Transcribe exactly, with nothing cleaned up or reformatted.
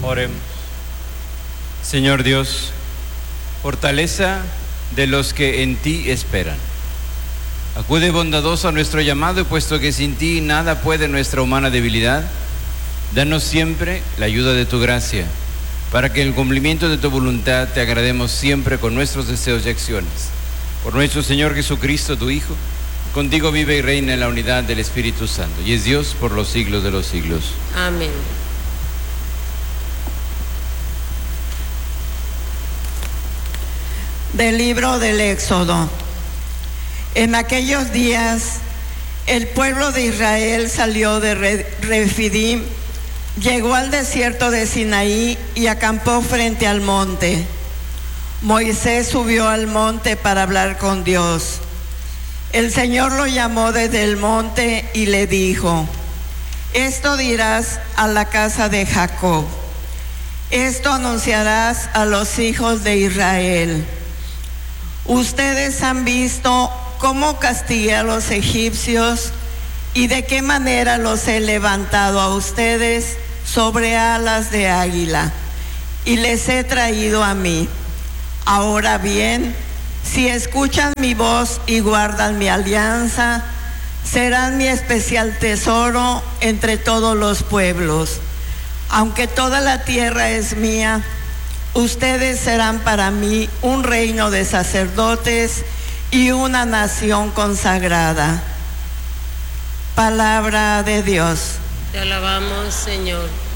Oremos. Señor Dios, fortaleza de los que en ti esperan. Acude bondadoso a nuestro llamado, puesto que sin ti nada puede nuestra humana debilidad. Danos siempre la ayuda de tu gracia, para que en el cumplimiento de tu voluntad te agrademos siempre con nuestros deseos y acciones. Por nuestro Señor Jesucristo, tu Hijo, contigo vive y reina en la unidad del Espíritu Santo, y es Dios por los siglos de los siglos. Amén. Del libro del Éxodo. En aquellos días, el pueblo de Israel salió de Refidim, llegó al desierto de Sinaí y acampó frente al monte. Moisés subió al monte para hablar con Dios. El Señor lo llamó desde el monte y le dijo: esto dirás a la casa de Jacob, esto anunciarás a los hijos de Israel. Ustedes han visto cómo castigué a los egipcios y de qué manera los he levantado a ustedes sobre alas de águila y les he traído a mí. Ahora bien, si escuchan mi voz y guardan mi alianza, serán mi especial tesoro entre todos los pueblos. Aunque toda la tierra es mía, ustedes serán para mí un reino de sacerdotes y una nación consagrada. Palabra de Dios. Te alabamos, Señor.